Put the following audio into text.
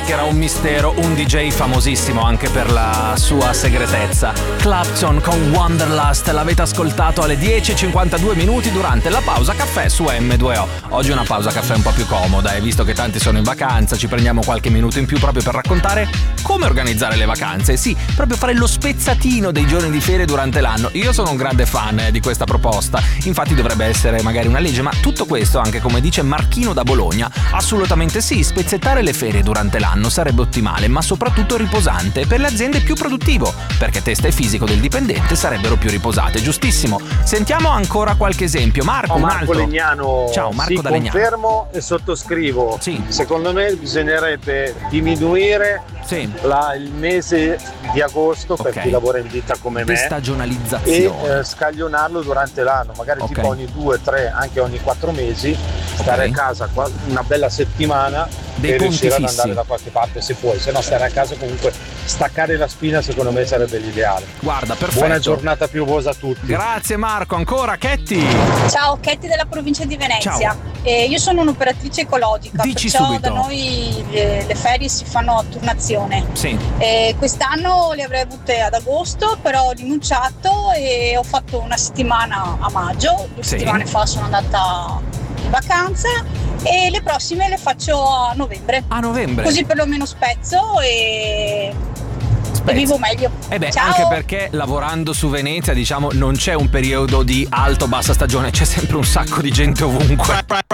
che era un mistero, un DJ famosissimo anche per la sua segretezza. Clapton con Wanderlust, l'avete ascoltato alle 10:52 minuti durante la pausa caffè su M2O. Oggi una pausa caffè un po' più comoda e visto che tanti sono in vacanza ci prendiamo qualche minuto in più proprio per raccontare come organizzare le vacanze. Sì, proprio fare lo spezzatino dei giorni di ferie durante l'anno. Io sono un grande fan di questa proposta, infatti dovrebbe essere magari una legge, ma tutto questo anche come dice Marchino da Bologna, assolutamente sì, spezzettare le ferie durante l'anno sarebbe ottimale, ma soprattutto riposante, per le aziende più produttivo, perché testa e fisico del dipendente sarebbero più riposate, giustissimo. Sentiamo ancora qualche esempio. Marco, un Marco altro. Legnano. Ciao, Marco sì, da Legnano. confermo e sottoscrivo. Sì. Secondo me bisognerebbe diminuire il mese di agosto per chi lavora in ditta come me stagionalizzazione e scaglionarlo durante l'anno, magari tipo ogni 2, 3, anche ogni 4 mesi, stare a casa una bella settimana e riuscire ad andare da qualche parte se puoi, se no stare a casa comunque staccare la spina secondo me sarebbe l'ideale. Guarda, perfetto. Buona giornata piovosa a tutti. Grazie Marco, ancora Ketty. Ciao, Ketty della provincia di Venezia. Ciao. Io sono un'operatrice ecologica, Dici perciò subito. da noi le ferie si fanno a turnazione. Sì. Quest'anno le avrei avute ad agosto, però ho rinunciato e ho fatto una settimana a maggio. 2 settimane fa sono andata in vacanza e le prossime le faccio a novembre. A novembre? Così perlomeno spezzo e vivo meglio. Ciao. Anche perché lavorando su Venezia, diciamo, non c'è un periodo di alto-bassa stagione, c'è sempre un sacco di gente ovunque.